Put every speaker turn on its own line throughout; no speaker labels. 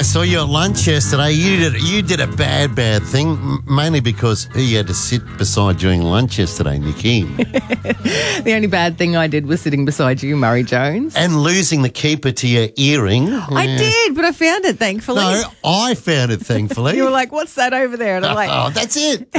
saw you at lunch yesterday. You did a bad thing, mainly because who you had to sit beside during lunch yesterday, Nikki.
The only bad thing I did was sitting beside you, Murray Jones.
And losing the keeper to your earring.
I did, but I found it, thankfully.
No, I found it, thankfully.
You were like, what's that over there? And I'm like,
oh, that's it.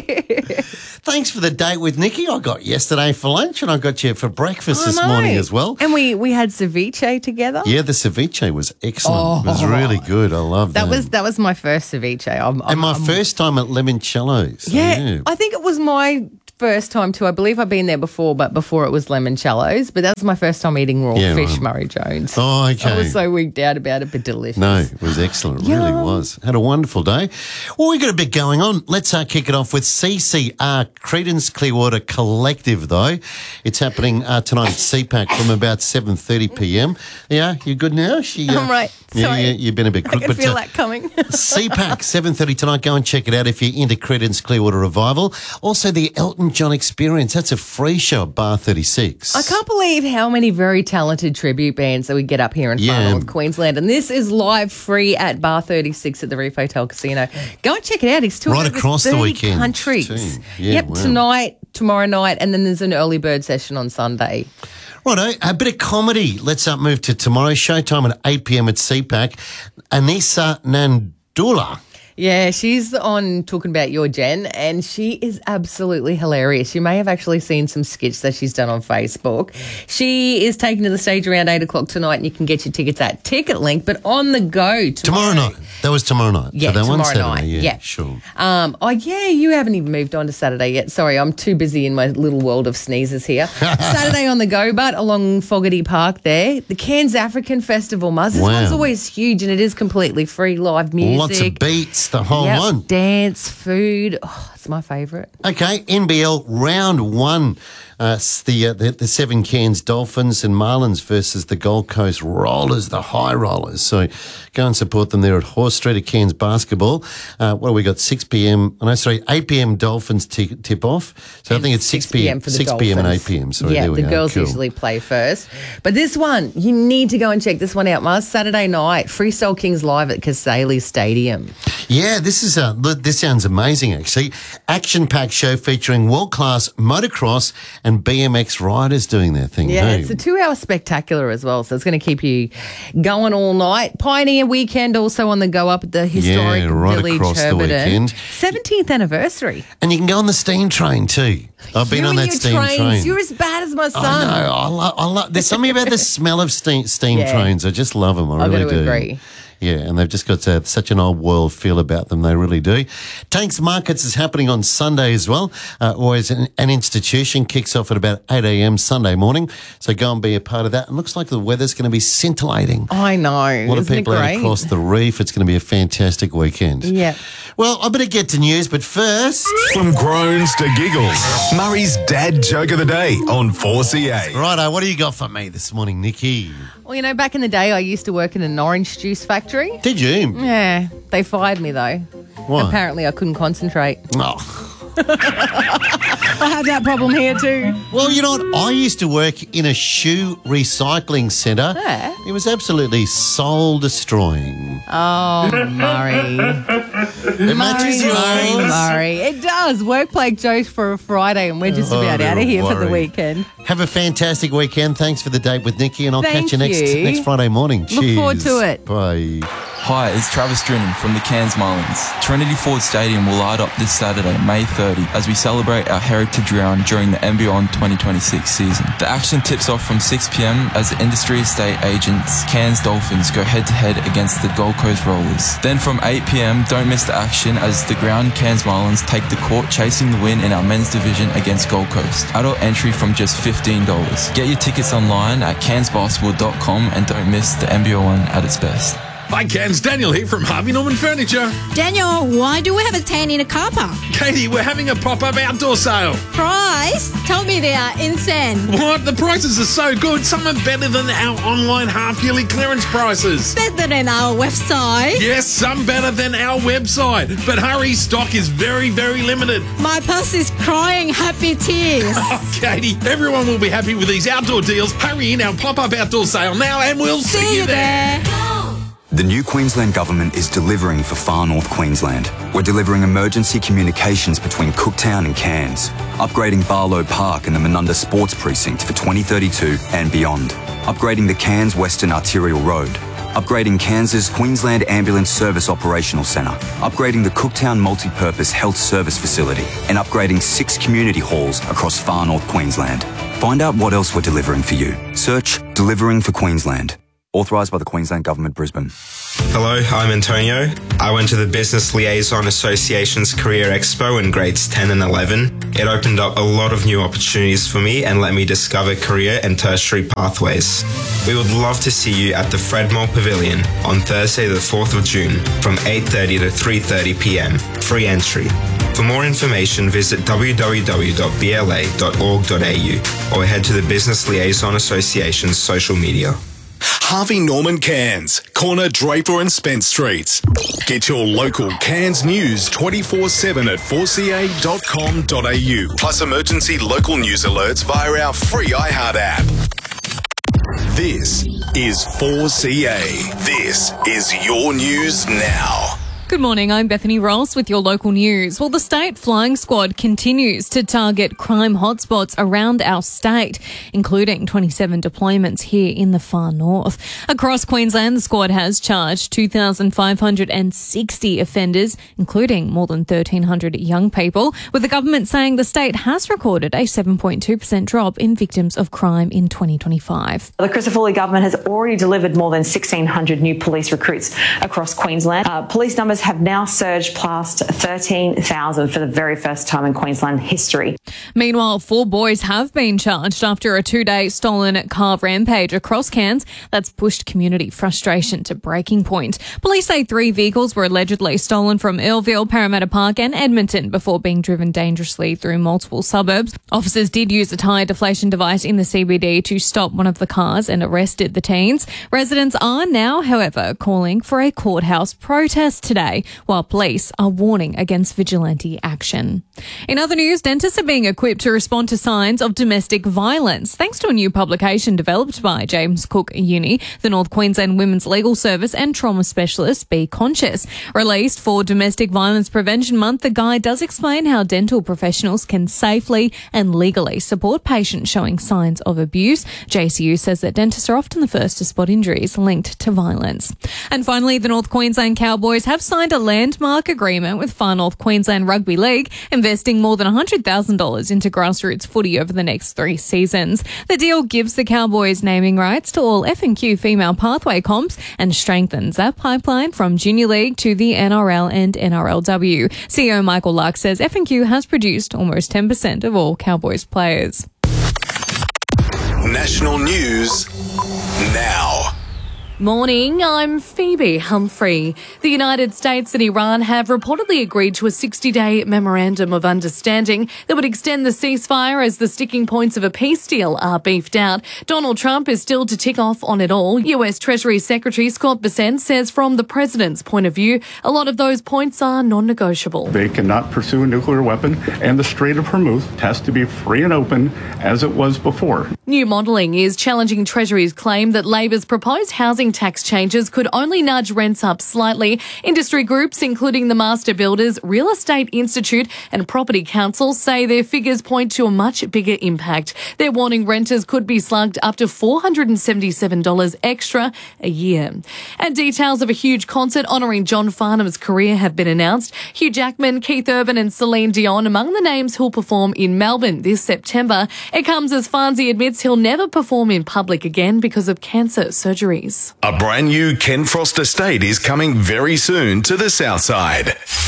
Thanks for the date with Nikki I got yesterday for lunch, and I got you for breakfast this morning as well.
And we had ceviche together.
Yeah, the ceviche was excellent. It was really good. I loved that.
That was my first ceviche.
And my first time at Limoncello's.
Yeah, I think it was my first time too. I believe I've been there before, but before it was Limoncello's. But that was my first time eating raw fish, right. Murray Jones.
Oh, okay.
I was so wigged out about it, but delicious.
No, it was excellent. It really was. Had a wonderful day. Well, we got a bit going on. Let's kick it off with CCR, Credence Clearwater Collective, though. It's happening tonight at CPAC from about 7:30 p.m. Yeah, you good now?
I'm right. Sorry.
Yeah, you've been a bit crook.
I can feel that coming.
CPAC, 7:30 tonight. Go and check it out if you're into Credence Clearwater Revival. Also, the Elton John Experience. That's a free show at Bar 36.
I can't believe how many very talented tribute bands that we get up here in Far North Queensland. And this is live free at Bar 36 at the Reef Hotel Casino. Go and check it out. He's touring
right across the weekend.
Countries.
Yeah,
wow. Tonight, tomorrow night, and then there's an early bird session on Sunday.
Righto, a bit of comedy. Let's move to tomorrow. Showtime at 8 p.m. at CPAC. Anissa Nandula.
Yeah, she's on Talking About Your Jen, and she is absolutely hilarious. You may have actually seen some skits that she's done on Facebook. She is taken to the stage around 8 o'clock tonight, and you can get your tickets at Ticketlink, but on the go tomorrow night.
That was tomorrow night.
Yeah,
so that
tomorrow
Saturday,
night.
Yeah, sure.
You haven't even moved on to Saturday yet. Sorry, I'm too busy in my little world of sneezes here. Saturday on the go, but along Fogarty Park there, the Cairns African Festival, Muzz. This one's always huge, and it is completely free, live music.
Lots of beats, the whole one.
Dance, food. Oh, it's my favourite.
Okay, NBL round one. The Seven Cairns Dolphins and Marlins versus the Gold Coast Rollers, the High Rollers. So go and support them there at Horse Street at Cairns Basketball. What have we got? 8 p.m. Dolphins tip-off. So I think it's 6 p.m.
for the
6 p.m. and 8 p.m. Sorry,
yeah,
there we
the
go.
girls usually play first. But this one, you need to go and check this one out, Mars. Saturday night, Freestyle Kings live at Casale Stadium.
Yeah, this sounds amazing, actually. Action-packed show featuring world-class motocross and BMX riders doing their thing.
Yeah, it's a 2-hour spectacular as well, so it's going to keep you going all night. Pioneer Weekend also on the go up at the historic Village
across the weekend.
17th anniversary.
And you can go on the steam train too. I've been on that steam train.
You're as bad as my son.
I know. I love. There's something about the smell of steam trains. I just love them. I really do.
Agree.
Yeah, and they've just got such an old world feel about them. They really do. Tanks Markets is happening on Sunday as well. Always an institution. Kicks off at about 8 a.m. Sunday morning. So go and be a part of that. And looks like the weather's going to be scintillating.
I know.
A lot of people out across the reef. It's going to be a fantastic weekend.
Yeah.
Well, I better get to news, but first...
From groans to giggles, Murray's dad joke of the day on 4CA.
Righto, what do you got for me this morning, Nikki?
Well, back in the day, I used to work in an orange juice factory.
Did you?
Yeah. They fired me, though.
Why?
Apparently, I couldn't concentrate.
Oh.
I have that problem here too.
Well, you know what? I used to work in a shoe recycling centre.
Yeah.
It was absolutely soul-destroying.
Oh, Murray.
It matches yours.
Murray. It does. Workplace jokes for a Friday, and we're just about out of here for the weekend.
Have a fantastic weekend. Thanks for the date with Nikki, and I'll catch you next Friday morning.
Look
Cheers.
forward to it.
Bye.
Hi, it's Travis Drinnan from the Cairns Marlins. Trinity Ford Stadium will light up this Saturday, May 30, as we celebrate our heritage round during the And Beyond 2026 season. The action tips off from 6 p.m. as the industry estate agents Cairns Dolphins go head-to-head against the Gold Coast Rollers. Then from 8 p.m, don't miss the action as the ground Cairns Marlins take the court chasing the win in our men's division against Gold Coast. Adult entry from just $15. Get your tickets online at cairnsbasketball.com and don't miss the NBL one at its best.
Hi, Cairns. Daniel here from Harvey Norman Furniture.
Daniel, why do we have a tent in a car park?
Katie, we're having a pop-up outdoor sale.
Price? Tell me they are insane.
What? The prices are so good. Some are better than our online half-yearly clearance prices.
Better than our website?
Yes, some better than our website. But hurry, stock is very, very limited.
My purse is crying happy tears.
Oh, Katie, everyone will be happy with these outdoor deals. Hurry in our pop-up outdoor sale now and we'll see you there.
The new Queensland Government is delivering for Far North Queensland. We're delivering emergency communications between Cooktown and Cairns, upgrading Barlow Park and the Menunda Sports Precinct for 2032 and beyond, upgrading the Cairns Western Arterial Road, upgrading Cairns' Queensland Ambulance Service Operational Centre, upgrading the Cooktown Multi-Purpose Health Service Facility, and upgrading 6 community halls across Far North Queensland. Find out what else we're delivering for you. Search Delivering for Queensland. Authorised by the Queensland Government, Brisbane.
Hello, I'm Antonio. I went to the Business Liaison Association's Career Expo in grades 10 and 11. It opened up a lot of new opportunities for me and let me discover career and tertiary pathways. We would love to see you at the Fredmore Pavilion on Thursday the 4th of June from 8:30 to 3:30 p.m. Free entry. For more information, visit www.bla.org.au or head to the Business Liaison Association's social media.
Harvey Norman Cairns, corner Draper and Spence Streets. Get your local Cairns news 24/7 at 4ca.com.au. Plus emergency local news alerts via our free iHeart app. This is 4CA. This is your news now.
Good morning, I'm Bethany Ross with your local news. Well, the State Flying Squad continues to target crime hotspots around our state, including 27 deployments here in the far north. Across Queensland, the squad has charged 2,560 offenders, including more than 1,300 young people, with the government saying the state has recorded a 7.2% drop in victims of crime in 2025.
The Crisafulli government has already delivered more than 1,600 new police recruits across Queensland. Police numbers have now surged past 13,000 for the very first time in Queensland history.
Meanwhile, 4 boys have been charged after a 2-day stolen car rampage across Cairns that's pushed community frustration to breaking point. Police say 3 vehicles were allegedly stolen from Earlville, Parramatta Park and Edmonton before being driven dangerously through multiple suburbs. Officers did use a tyre deflation device in the CBD to stop one of the cars and arrested the teens. Residents are now, however, calling for a courthouse protest today, while police are warning against vigilante action. In other news, dentists are being equipped to respond to signs of domestic violence thanks to a new publication developed by James Cook Uni, the North Queensland Women's Legal Service and trauma specialist Be Conscious. Released for Domestic Violence Prevention Month, the guide does explain how dental professionals can safely and legally support patients showing signs of abuse. JCU says that dentists are often the first to spot injuries linked to violence. And finally, the North Queensland Cowboys have signed a landmark agreement with Far North Queensland Rugby League, investing more than $100,000 into grassroots footy over the next 3 seasons. The deal gives the Cowboys naming rights to all F&Q female pathway comps and strengthens that pipeline from Junior League to the NRL and NRLW. CEO Michael Luck says F&Q has produced almost 10% of all Cowboys players.
National news now.
Morning, I'm Phoebe Humphrey. The United States and Iran have reportedly agreed to a 60-day memorandum of understanding that would extend the ceasefire as the sticking points of a peace deal are beefed out. Donald Trump is still to tick off on it all. US Treasury Secretary Scott Bessent says from the president's point of view, a lot of those points are non-negotiable.
They cannot pursue a nuclear weapon, and the Strait of Hormuz has to be free and open as it was before.
New modelling is challenging Treasury's claim that Labor's proposed housing tax changes could only nudge rents up slightly. Industry groups, including the Master Builders, Real Estate Institute and Property Council, say their figures point to a much bigger impact. They're warning renters could be slugged up to $477 extra a year. And details of a huge concert honouring John Farnham's career have been announced. Hugh Jackman, Keith Urban and Celine Dion among the names who'll perform in Melbourne this September. It comes as Farnsey admits he'll never perform in public again because of cancer surgeries.
A brand new Ken Frost estate is coming very soon to the south side.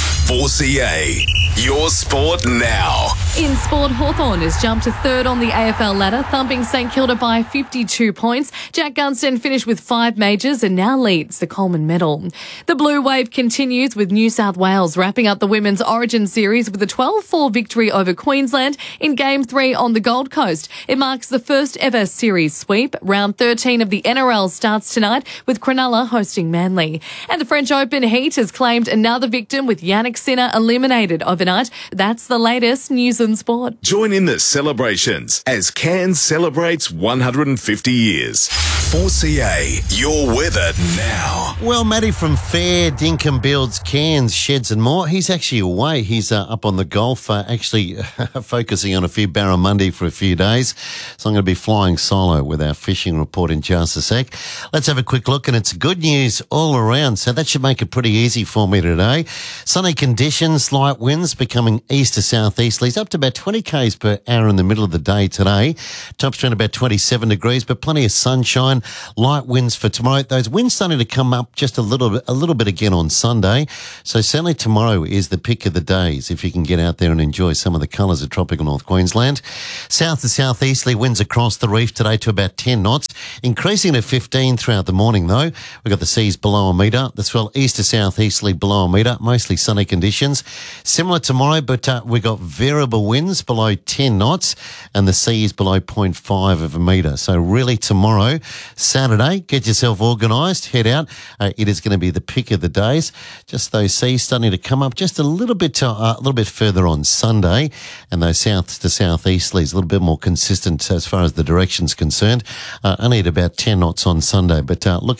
4CA, your sport now.
In sport, Hawthorn has jumped to 3rd on the AFL ladder, thumping St Kilda by 52 points. Jack Gunston finished with 5 majors and now leads the Coleman medal. The Blue Wave continues with New South Wales wrapping up the Women's Origin Series with a 12-4 victory over Queensland in Game 3 on the Gold Coast. It marks the first ever series sweep. Round 13 of the NRL starts tonight with Cronulla hosting Manly. And the French Open heat has claimed another victim with Yannick Sinner eliminated overnight night. That's the latest news and sport.
Join in the celebrations as Cairns celebrates 150 years. 4CA, your weather now.
Well, Matty from Fair, Dinkum Builds, Cairns, Sheds and more, he's actually away. He's up on the Gulf, actually focusing on a few barramundi for a few days. So I'm going to be flying solo with our fishing report in just a sec. Let's have a quick look, and it's good news all around. So that should make it pretty easy for me today. Sunny conditions, light winds becoming east to southeasterlies, up to about 20 k's per hour in the middle of the day today. Tops around about 27 degrees, but plenty of sunshine. Light winds for tomorrow. Those winds starting to come up just a little bit again on Sunday. So certainly tomorrow is the pick of the days if you can get out there and enjoy some of the colours of tropical North Queensland. South to southeasterly winds across the reef today to about 10 knots, increasing to 15 throughout the morning though. We've got the seas below a metre. The swell east to southeasterly below a metre, mostly sunny conditions. Similar tomorrow, but we've got variable winds below 10 knots and the sea is below 0.5 of a metre. So really tomorrow, Saturday, get yourself organised, head out. It is going to be the pick of the days. Just those seas starting to come up just a little bit further on Sunday, and those south to southeasterlies a little bit more consistent as far as the direction's concerned. Only at about 10 knots on Sunday, but look